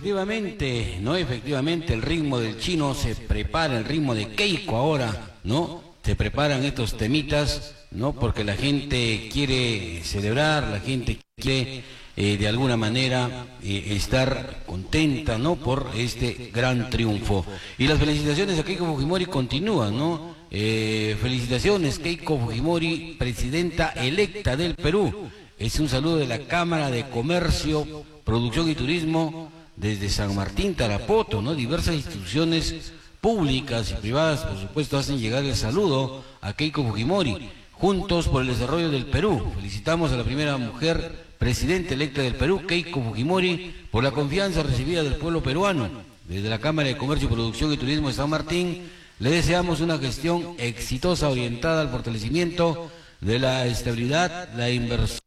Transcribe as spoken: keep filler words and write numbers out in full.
efectivamente, no, efectivamente, el ritmo del chino se prepara, el ritmo de Keiko ahora, ¿no? Se preparan estos temitas, ¿no? Porque la gente quiere celebrar, la gente quiere eh, de alguna manera eh, estar contenta, ¿no? Por este gran triunfo. Y las felicitaciones a Keiko Fujimori continúan, ¿no? Eh, felicitaciones, Keiko Fujimori, presidenta electa del Perú. Es un saludo de la Cámara de Comercio, Producción y Turismo desde San Martín, Tarapoto, ¿no? Diversas instituciones públicas y privadas, por supuesto, hacen llegar el saludo a Keiko Fujimori. Juntos por el desarrollo del Perú. Felicitamos a la primera mujer presidenta electa del Perú, Keiko Fujimori, por la confianza recibida del pueblo peruano. Desde la Cámara de Comercio, Producción y Turismo de San Martín, le deseamos una gestión exitosa orientada al fortalecimiento de la estabilidad, la inversión